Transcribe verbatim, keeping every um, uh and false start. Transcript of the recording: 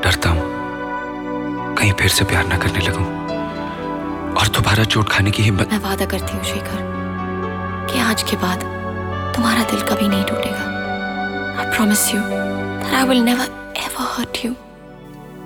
डरता हूं कहीं फिर से प्यार ना करने लगूं और दोबारा चोट खाने की हिम्मत। मैं वादा करती हूँ शेखर कि आज के बाद तुम्हारा दिल कभी नहीं टूटेगा। I promise you that I will never ever hurt you.